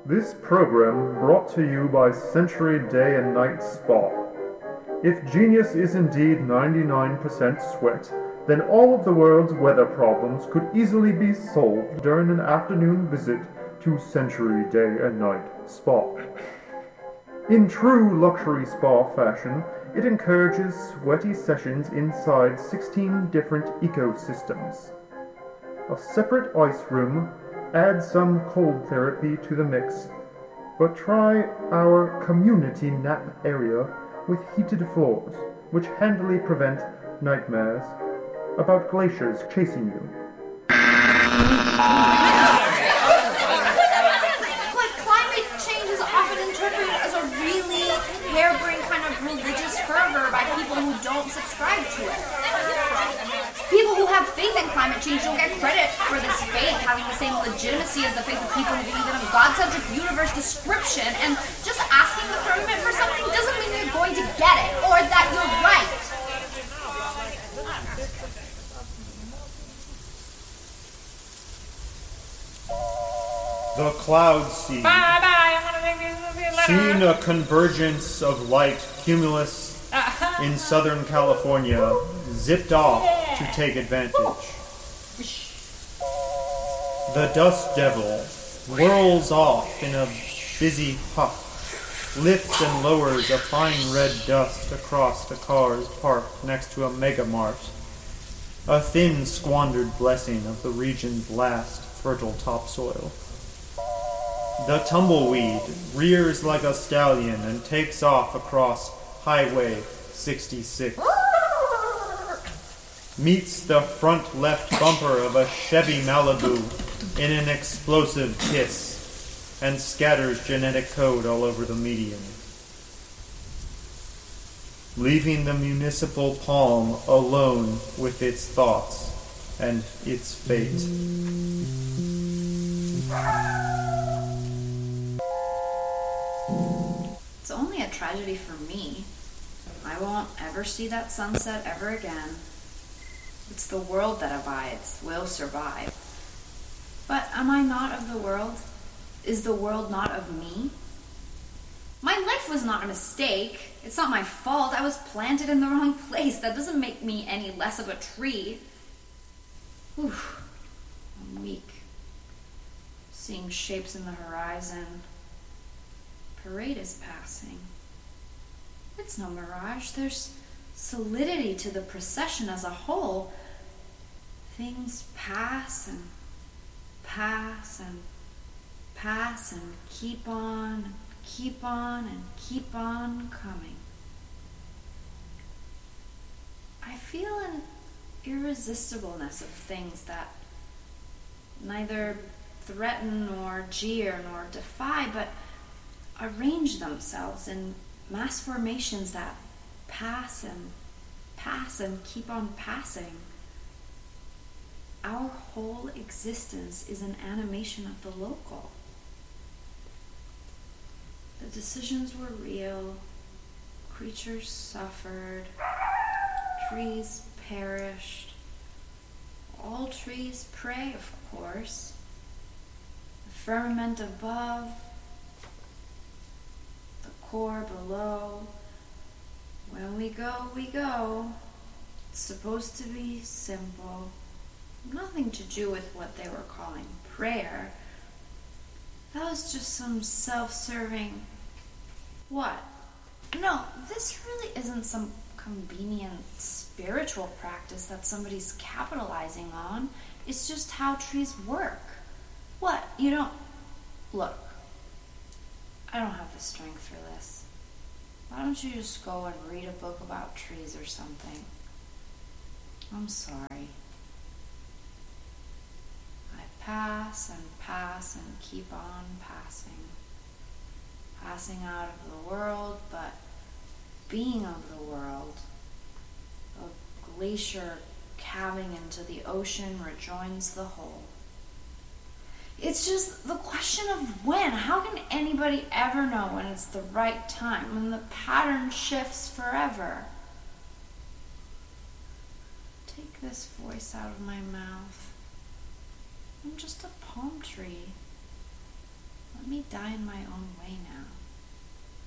This program brought to you by Century Day and Night Spa. If genius is indeed 99% sweat, then all of the world's weather problems could easily be solved during an afternoon visit to Century Day and Night Spa. In true luxury spa fashion, it encourages sweaty sessions inside 16 different ecosystems. A separate ice room adds some cold therapy to the mix, but try our community nap area with heated floors, which handily prevent nightmares about glaciers chasing you. But climate change is often interpreted as a really harebrained kind of religious fervor by people who don't subscribe to it. People who have faith in climate change don't get credit for this faith having the same legitimacy as the faith of people who believe in a God-centric universe description, and just asking the firmament for something doesn't mean you're going to get it, or that you're right. The Cloud Sea. Seen a convergence of light cumulus in Southern California, zipped off to take advantage. The Dust Devil whirls off in a busy huff, lifts and lowers a fine red dust across the cars parked next to a megamart, a thin squandered blessing of the region's last fertile topsoil. The tumbleweed rears like a stallion and takes off across Highway 66. Meets the front left bumper of a Chevy Malibu in an explosive kiss and scatters genetic code all over the median, leaving the municipal palm alone with its thoughts and its fate. It's only a tragedy for me. I won't ever see that sunset ever again. It's the world that abides, will survive. But am I not of the world? Is the world not of me? My life was not a mistake. It's not my fault. I was planted in the wrong place. That doesn't make me any less of a tree. Whew. I'm weak. Seeing shapes in the horizon. Parade is passing. It's no mirage. There's solidity to the procession as a whole. Things pass and pass and pass and keep on and keep on and keep on coming. I feel an irresistibleness of things that neither threaten nor jeer nor defy, but arrange themselves in mass formations that pass and keep on passing. Our whole existence is an animation of the local. The decisions were real, creatures suffered, trees perished. All trees pray, of course. The firmament above, the core below. When we go, we go. It's supposed to be simple. Nothing to do with what they were calling prayer. That was just some self-serving... What? No, this really isn't some convenient spiritual practice that somebody's capitalizing on. It's just how trees work. What? You don't... Look, I don't have the strength for this. Why don't you just go and read a book about trees or something? I'm sorry. I pass and keep on passing. Passing out of the world, but being of the world. A glacier calving into the ocean rejoins the whole. It's just the question of when. How can anybody ever know when it's the right time, when the pattern shifts forever? Take this voice out of my mouth. I'm just a palm tree. Let me die in my own way now.